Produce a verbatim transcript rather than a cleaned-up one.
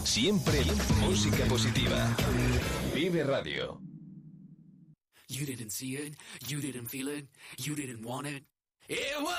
Siempre música positiva. Vive Radio. You didn't see it, you didn't feel it, you didn't want it. It was